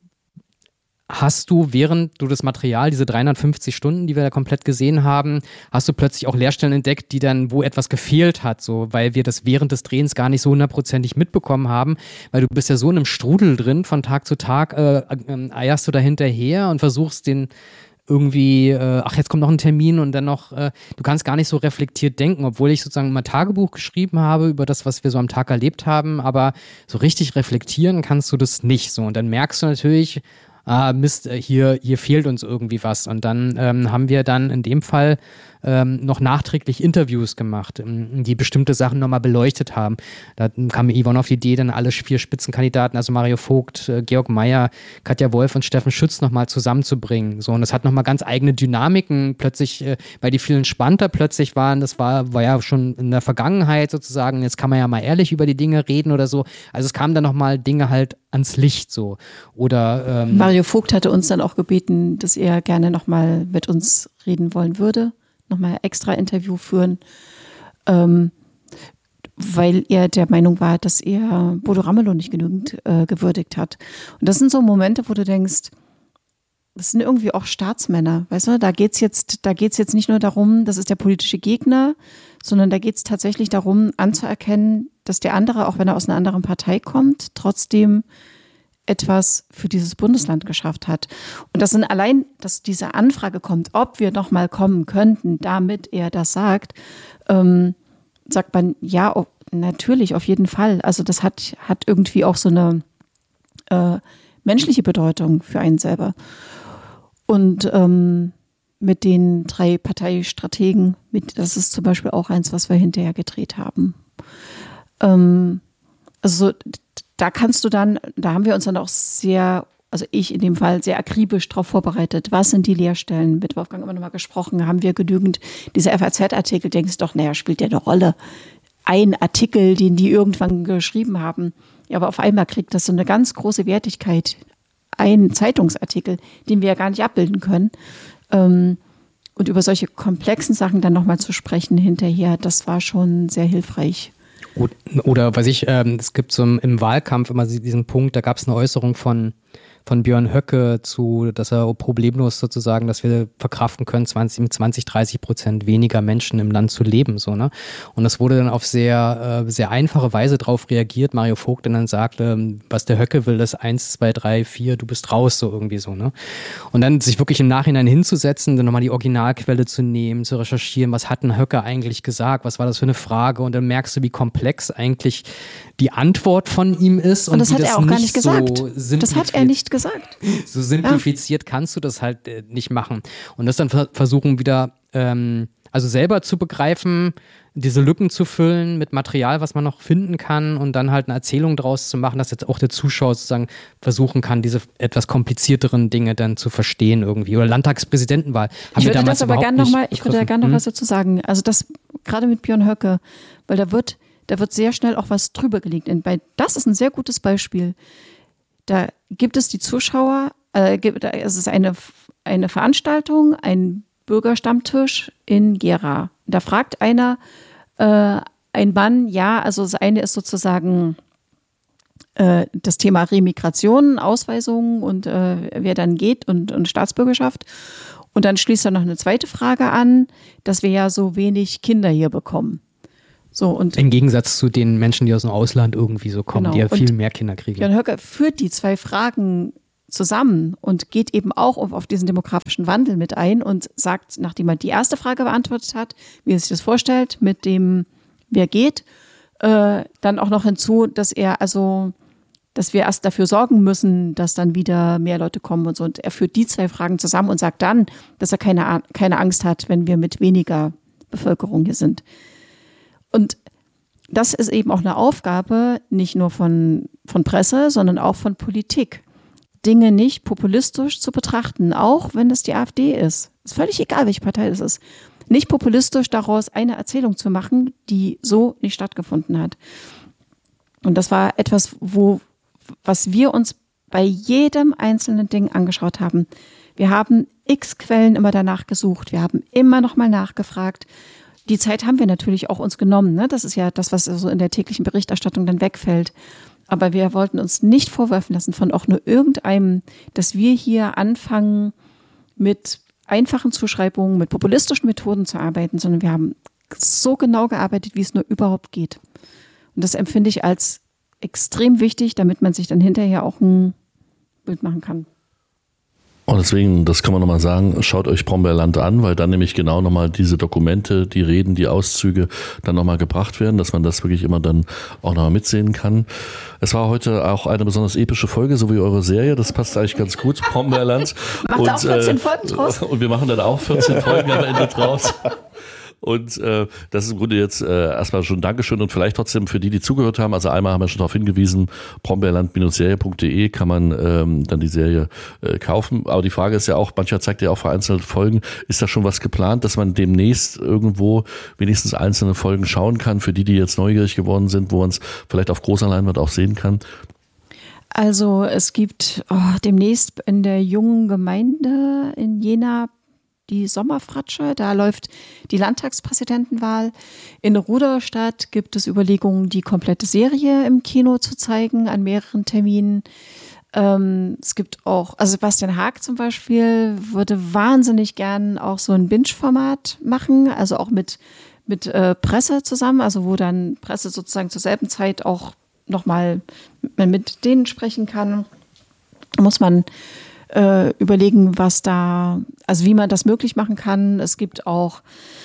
hast du, während du das Material, diese dreihundertfünfzig Stunden, die wir da komplett gesehen haben, hast du plötzlich auch Leerstellen entdeckt, die dann, wo etwas gefehlt hat, so, weil wir das während des Drehens gar nicht so hundertprozentig mitbekommen haben, weil du bist ja so in einem Strudel drin, von Tag zu Tag äh, äh, eierst du da hinterher und versuchst den irgendwie, äh, ach, jetzt kommt noch ein Termin und dann noch, äh, du kannst gar nicht so reflektiert denken, obwohl ich sozusagen immer Tagebuch geschrieben habe über das, was wir so am Tag erlebt haben, aber so richtig reflektieren kannst du das nicht so. Und dann merkst du natürlich, ah, Mist, hier, hier fehlt uns irgendwie was. Und dann ähm, haben wir dann in dem Fall ähm, noch nachträglich Interviews gemacht, die bestimmte Sachen nochmal beleuchtet haben. Da kam Yvonne auf die Idee, dann alle vier Spitzenkandidaten, also Mario Vogt, äh, Georg Meyer, Katja Wolf und Steffen Schütz nochmal zusammenzubringen. So, und das hat nochmal ganz eigene Dynamiken plötzlich, äh, weil die viel entspannter plötzlich waren. Das war, war ja schon in der Vergangenheit sozusagen. Jetzt kann man ja mal ehrlich über die Dinge reden oder so. Also es kamen dann nochmal Dinge halt ans Licht so. Oder ähm, Mario Vogt hatte uns dann auch gebeten, dass er gerne nochmal mit uns reden wollen würde. Nochmal extra Interview führen, ähm, weil er der Meinung war, dass er Bodo Ramelow nicht genügend äh, gewürdigt hat. Und das sind so Momente, wo du denkst, das sind irgendwie auch Staatsmänner, weißt du, da geht's jetzt, da geht's jetzt nicht nur darum, das ist der politische Gegner, sondern da geht's tatsächlich darum, anzuerkennen, dass der andere, auch wenn er aus einer anderen Partei kommt, trotzdem etwas für dieses Bundesland geschafft hat. Und das sind allein, dass diese Anfrage kommt, ob wir noch mal kommen könnten, damit er das sagt, ähm, sagt man, ja, oh, natürlich, auf jeden Fall. Also das hat, hat irgendwie auch so eine äh, menschliche Bedeutung für einen selber. Und ähm, mit den drei Parteistrategen, mit, das ist zum Beispiel auch eins, was wir hinterher gedreht haben. Ähm, also da kannst du dann, da haben wir uns dann auch sehr, also ich in dem Fall sehr akribisch darauf vorbereitet. Was sind die Leerstellen? Mit Wolfgang immer nochmal gesprochen. Haben wir genügend, diese F A Z-Artikel, denkst du doch, naja, spielt der eine Rolle? Ein Artikel, den die irgendwann geschrieben haben. Ja, aber auf einmal kriegt das so eine ganz große Wertigkeit. Ein Zeitungsartikel, den wir ja gar nicht abbilden können. Und über solche komplexen Sachen dann nochmal zu sprechen hinterher, das war schon sehr hilfreich. Oder was ich, ähm, es gibt so im, im Wahlkampf immer diesen Punkt, da gab es eine Äußerung von, von Björn Höcke zu, dass er problemlos sozusagen, dass wir verkraften können, zwanzig, zwanzig, dreißig Prozent weniger Menschen im Land zu leben, so, ne? Und das wurde dann auf sehr, äh, sehr einfache Weise drauf reagiert. Mario Vogt dann sagte, was der Höcke will, ist eins, zwei, drei, vier, du bist raus, so irgendwie so, ne? Und dann sich wirklich im Nachhinein hinzusetzen, dann nochmal die Originalquelle zu nehmen, zu recherchieren, was hat ein Höcke eigentlich gesagt, was war das für eine Frage? Und dann merkst du, wie komplex eigentlich die Antwort von ihm ist. Und, und das hat das er auch gar nicht gesagt. So das hat er nicht gesagt. So simplifiziert ja. kannst du das halt äh, nicht machen. Und das dann ver- versuchen wieder, ähm, also selber zu begreifen, diese Lücken zu füllen mit Material, was man noch finden kann und dann halt eine Erzählung draus zu machen, dass jetzt auch der Zuschauer sozusagen versuchen kann, diese etwas komplizierteren Dinge dann zu verstehen irgendwie. Oder Landtagspräsidentenwahl. Haben ich wir würde damals das aber gerne noch mal, ich würde da gerne noch hm? was dazu sagen. Also das, gerade mit Björn Höcke, weil da wird, da wird sehr schnell auch was drüber gelegt. Und bei, das ist ein sehr gutes Beispiel. Da gibt es die Zuschauer, äh, gibt, es ist eine, eine Veranstaltung, ein Bürgerstammtisch in Gera. Da fragt einer, äh, ein Mann, ja, also das eine ist sozusagen äh, das Thema Remigration, Ausweisung und äh, wer dann geht und, und Staatsbürgerschaft. Und dann schließt er noch eine zweite Frage an, dass wir ja so wenig Kinder hier bekommen. So, und im Gegensatz zu den Menschen, die aus dem Ausland irgendwie so kommen, genau, die ja viel mehr Kinder kriegen. Björn Höcke führt die zwei Fragen zusammen und geht eben auch auf, auf diesen demografischen Wandel mit ein und sagt, nachdem er die erste Frage beantwortet hat, wie er sich das vorstellt, mit dem, wer geht, äh, dann auch noch hinzu, dass er also, dass wir erst dafür sorgen müssen, dass dann wieder mehr Leute kommen und so. Und er führt die zwei Fragen zusammen und sagt dann, dass er keine, keine Angst hat, wenn wir mit weniger Bevölkerung hier sind. Und das ist eben auch eine Aufgabe, nicht nur von, von Presse, sondern auch von Politik. Dinge nicht populistisch zu betrachten, auch wenn es die AfD ist. Ist völlig egal, welche Partei das ist. Nicht populistisch daraus eine Erzählung zu machen, die so nicht stattgefunden hat. Und das war etwas, wo, was wir uns bei jedem einzelnen Ding angeschaut haben. Wir haben x Quellen immer danach gesucht. Wir haben immer noch mal nachgefragt. Die Zeit haben wir natürlich auch uns genommen. Ne? Das ist ja das, was so in der täglichen Berichterstattung dann wegfällt. Aber wir wollten uns nicht vorwerfen lassen von auch nur irgendeinem, dass wir hier anfangen, mit einfachen Zuschreibungen, mit populistischen Methoden zu arbeiten, sondern wir haben so genau gearbeitet, wie es nur überhaupt geht. Und das empfinde ich als extrem wichtig, damit man sich dann hinterher auch ein Bild machen kann. Und deswegen, das kann man nochmal sagen, schaut euch Brombeerland an, weil dann nämlich genau nochmal diese Dokumente, die Reden, die Auszüge dann nochmal gebracht werden, dass man das wirklich immer dann auch nochmal mitsehen kann. Es war heute auch eine besonders epische Folge, so wie eure Serie, das passt eigentlich ganz gut, Brombeerland. Macht und, auch vierzehn Folgen draus. Und wir machen dann auch vierzehn Folgen am Ende draus. Und äh, das ist im Grunde jetzt äh, erstmal schon Dankeschön und vielleicht trotzdem für die, die zugehört haben. Also einmal haben wir schon darauf hingewiesen, brombeerland Serie punkt de kann man ähm, dann die Serie äh, kaufen. Aber die Frage ist ja auch, mancher zeigt ja auch vereinzelte Folgen. Ist da schon was geplant, dass man demnächst irgendwo wenigstens einzelne Folgen schauen kann, für die, die jetzt neugierig geworden sind, wo man es vielleicht auf großer Leinwand auch sehen kann? Also es gibt oh, demnächst in der jungen Gemeinde in Jena die Sommerfratsche, da läuft die Landtagspräsidentenwahl. In Rudolstadt gibt es Überlegungen, die komplette Serie im Kino zu zeigen, an mehreren Terminen. Ähm, es gibt auch, also Sebastian Haag zum Beispiel würde wahnsinnig gern auch so ein Binge-Format machen, also auch mit, mit äh, Presse zusammen, also wo dann Presse sozusagen zur selben Zeit auch nochmal mit denen sprechen kann. Muss man Äh, überlegen, was da, also wie man das möglich machen kann. Es gibt auch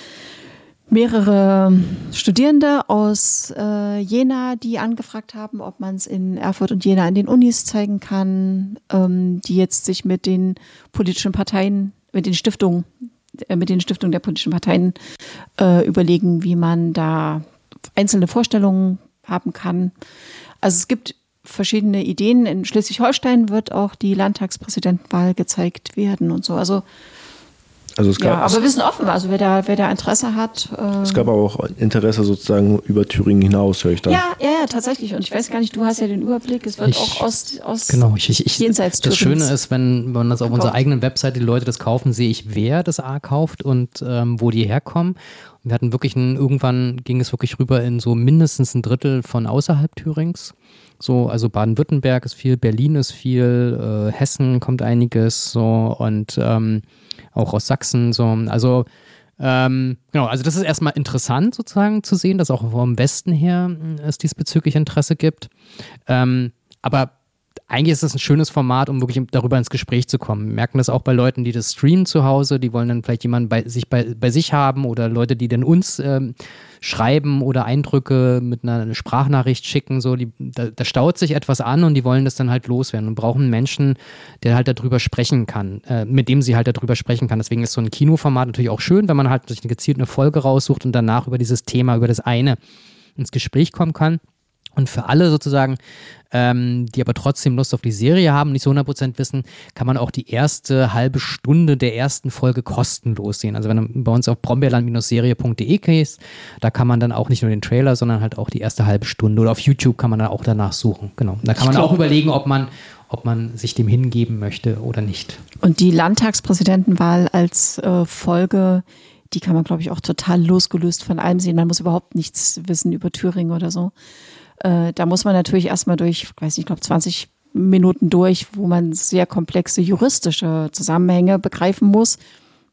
mehrere Studierende aus äh, Jena, die angefragt haben, ob man es in Erfurt und Jena an den Unis zeigen kann, ähm, die jetzt sich mit den politischen Parteien, mit den Stiftungen, äh, mit den Stiftungen der politischen Parteien äh, überlegen, wie man da einzelne Vorstellungen haben kann. Also es gibt verschiedene Ideen. In Schleswig-Holstein wird auch die Landtagspräsidentenwahl gezeigt werden und so. Also, also es gab, ja, aber wir sind offen. Also wer da, wer da Interesse hat. Äh es gab aber auch Interesse sozusagen über Thüringen hinaus, höre ich da. Ja, ja, ja, tatsächlich. Und ich weiß gar nicht, du hast ja den Überblick. Es wird ich, auch aus, aus genau, ich, ich, jenseits Das Thürings Schöne ist, wenn man das auf unserer eigenen Webseite, die Leute das kaufen, sehe ich, wer das A kauft und ähm, wo die herkommen. Wir hatten wirklich einen, irgendwann ging es wirklich rüber in so mindestens ein Drittel von außerhalb Thürings. So, also Baden-Württemberg ist viel, Berlin ist viel, äh, Hessen kommt einiges, so, und ähm, auch aus Sachsen, so. Also, ähm, genau, also das ist erstmal interessant sozusagen zu sehen, dass auch vom Westen her es diesbezüglich Interesse gibt. Ähm, aber eigentlich ist es ein schönes Format, um wirklich darüber ins Gespräch zu kommen. Wir merken das auch bei Leuten, die das streamen zu Hause, die wollen dann vielleicht jemanden bei sich, bei, bei sich haben oder Leute, die dann uns ähm, schreiben oder Eindrücke mit einer Sprachnachricht schicken. So, die, da, da staut sich etwas an und die wollen das dann halt loswerden und brauchen einen Menschen, der halt darüber sprechen kann, äh, mit dem sie halt darüber sprechen kann. Deswegen ist so ein Kinoformat natürlich auch schön, wenn man halt sich eine gezielte Folge raussucht und danach über dieses Thema, über das eine ins Gespräch kommen kann. Und für alle sozusagen, ähm, die aber trotzdem Lust auf die Serie haben, nicht so hundert Prozent wissen, kann man auch die erste halbe Stunde der ersten Folge kostenlos sehen. Also wenn du bei uns auf brombeerland Serie punkt de gehst, da kann man dann auch nicht nur den Trailer, sondern halt auch die erste halbe Stunde. Oder auf YouTube kann man dann auch danach suchen. Genau. Da kann man auch überlegen, ob man, ob man sich dem hingeben möchte oder nicht. Und die Landtagspräsidentenwahl als äh, Folge, die kann man, glaube ich, auch total losgelöst von allem sehen. Man muss überhaupt nichts wissen über Thüringen oder so. Äh, da muss man natürlich erstmal durch, ich weiß nicht, ich glaube zwanzig Minuten durch, wo man sehr komplexe juristische Zusammenhänge begreifen muss.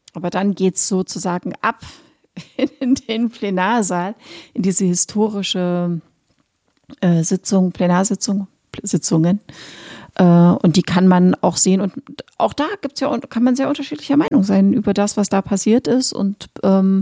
Aber dann geht es sozusagen ab in den Plenarsaal, in diese historische äh, Sitzung, Plenarsitzung, Sitzungen. Äh, und die kann man auch sehen. Und auch da gibt's ja, kann man sehr unterschiedlicher Meinung sein über das, was da passiert ist. Und ähm,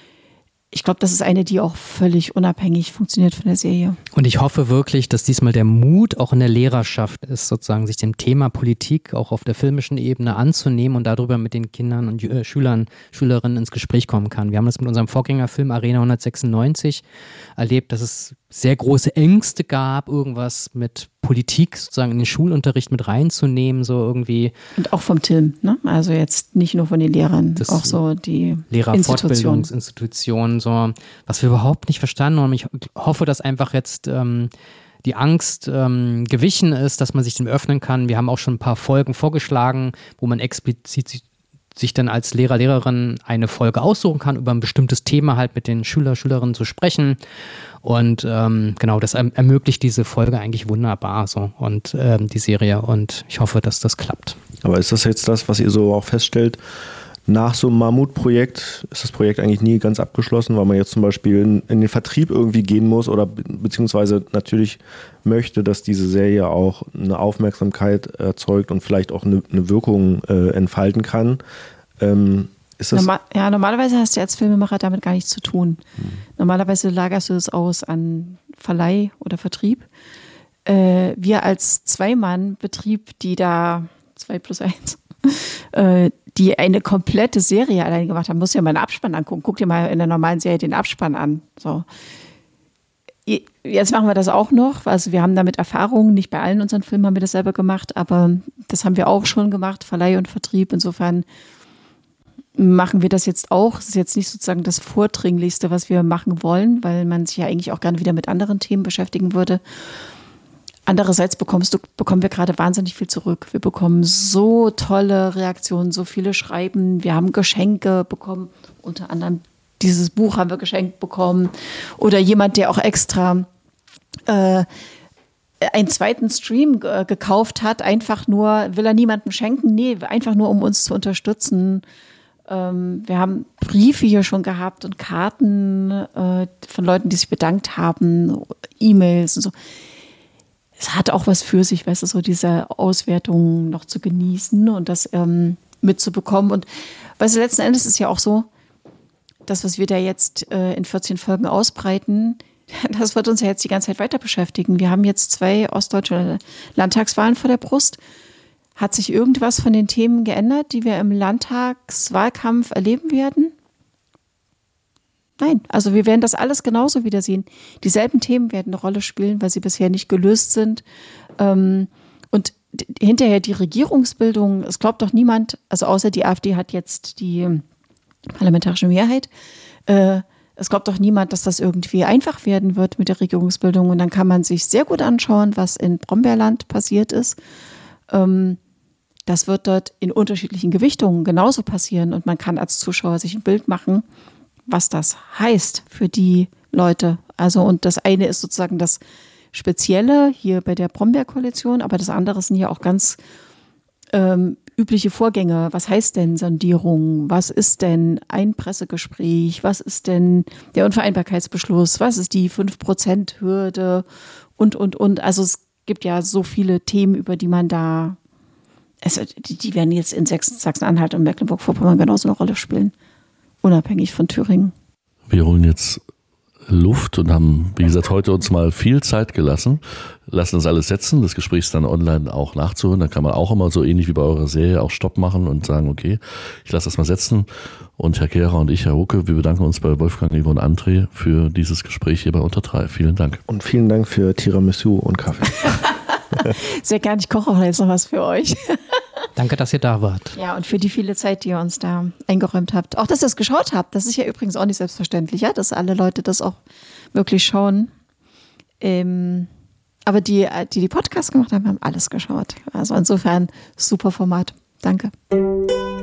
ich glaube, das ist eine, die auch völlig unabhängig funktioniert von der Serie. Und ich hoffe wirklich, dass diesmal der Mut auch in der Lehrerschaft ist, sozusagen sich dem Thema Politik auch auf der filmischen Ebene anzunehmen und darüber mit den Kindern und äh, Schülern, Schülerinnen ins Gespräch kommen kann. Wir haben das mit unserem Vorgängerfilm Arena hundertsechsundneunzig erlebt, dass es sehr große Ängste gab, irgendwas mit Politik sozusagen in den Schulunterricht mit reinzunehmen, so irgendwie. Und auch vom Tim, ne? Also jetzt nicht nur von den Lehrern, das auch so die Lehrerfortbildungsinstitutionen, so, was wir überhaupt nicht verstanden haben. Und ich hoffe, dass einfach jetzt ähm, die Angst ähm, gewichen ist, dass man sich dem öffnen kann. Wir haben auch schon ein paar Folgen vorgeschlagen, wo man explizit sich dann als Lehrer, Lehrerin eine Folge aussuchen kann, über ein bestimmtes Thema halt mit den Schüler, Schülerinnen zu sprechen. Und ähm, genau, das erm- ermöglicht diese Folge eigentlich wunderbar so und ähm, die Serie. Und ich hoffe, dass das klappt. Aber ist das jetzt das, was ihr so auch feststellt? Nach so einem Mammutprojekt ist das Projekt eigentlich nie ganz abgeschlossen, weil man jetzt zum Beispiel in, in den Vertrieb irgendwie gehen muss oder be- beziehungsweise natürlich möchte, dass diese Serie auch eine Aufmerksamkeit erzeugt und vielleicht auch eine, eine Wirkung äh, entfalten kann. Ähm, ist das Normal, ja, normalerweise hast du als Filmemacher damit gar nichts zu tun. Hm. Normalerweise lagerst du es aus an Verleih oder Vertrieb. Äh, wir als Zwei-Mann-Betrieb, die da zwei plus eins, äh, die eine komplette Serie allein gemacht haben, musst du dir mal einen Abspann angucken. Guck dir mal in der normalen Serie den Abspann an. So. Jetzt machen wir das auch noch. Also wir haben damit Erfahrung. Nicht bei allen unseren Filmen haben wir das selber gemacht, aber das haben wir auch schon gemacht, Verleih und Vertrieb. Insofern machen wir das jetzt auch. Das ist jetzt nicht sozusagen das Vordringlichste, was wir machen wollen, weil man sich ja eigentlich auch gerne wieder mit anderen Themen beschäftigen würde. Andererseits bekommst du, bekommen wir gerade wahnsinnig viel zurück. Wir bekommen so tolle Reaktionen, so viele Schreiben. Wir haben Geschenke bekommen, unter anderem dieses Buch haben wir geschenkt bekommen. Oder jemand, der auch extra äh, einen zweiten Stream äh, gekauft hat, einfach nur, will er niemandem schenken? Nee, einfach nur, um uns zu unterstützen. Ähm, wir haben Briefe hier schon gehabt und Karten äh, von Leuten, die sich bedankt haben, E-Mails und so. Es hat auch was für sich, weißt du, so diese Auswertung noch zu genießen und das ähm, mitzubekommen. Und weißt du, letzten Endes ist ja auch so, das, was wir da jetzt äh, in vierzehn Folgen ausbreiten, das wird uns ja jetzt die ganze Zeit weiter beschäftigen. Wir haben jetzt zwei ostdeutsche Landtagswahlen vor der Brust. Hat sich irgendwas von den Themen geändert, die wir im Landtagswahlkampf erleben werden? Nein, also wir werden das alles genauso wiedersehen. Dieselben Themen werden eine Rolle spielen, weil sie bisher nicht gelöst sind. Und hinterher die Regierungsbildung, es glaubt doch niemand, also außer die AfD hat jetzt die parlamentarische Mehrheit, es glaubt doch niemand, dass das irgendwie einfach werden wird mit der Regierungsbildung. Und dann kann man sich sehr gut anschauen, was in Brombeerland passiert ist. Das wird dort in unterschiedlichen Gewichtungen genauso passieren. Und man kann als Zuschauer sich ein Bild machen, was das heißt für die Leute. Also, und das eine ist sozusagen das Spezielle hier bei der Brombeer-Koalition, aber das andere sind ja auch ganz ähm, übliche Vorgänge. Was heißt denn Sondierung? Was ist denn ein Pressegespräch? Was ist denn der Unvereinbarkeitsbeschluss? Was ist die fünf Prozent Hürde? Und, und, und. Also es gibt ja so viele Themen, über die man da, also die, die werden jetzt in Sachsen-Anhalt und Mecklenburg-Vorpommern genauso eine Rolle spielen. Unabhängig von Thüringen. Wir holen jetzt Luft und haben, wie gesagt, heute uns mal viel Zeit gelassen. Lassen das alles setzen. Das Gespräch ist dann online auch nachzuhören. Da kann man auch immer so ähnlich wie bei eurer Serie auch Stopp machen und sagen, okay, ich lasse das mal setzen. Und Herr Kehrer und ich, Herr Hucke, wir bedanken uns bei Wolfgang, Ivo und André für dieses Gespräch hier bei Unter drei. Vielen Dank. Und vielen Dank für Tiramisu und Kaffee. Sehr gerne, ich koche auch jetzt noch was für euch. Danke, dass ihr da wart. Ja, und für die viele Zeit, die ihr uns da eingeräumt habt. Auch, dass ihr es geschaut habt. Das ist ja übrigens auch nicht selbstverständlich, ja, dass alle Leute das auch wirklich schauen. Ähm, aber die, die die Podcasts gemacht haben, haben alles geschaut. Also insofern super Format. Danke.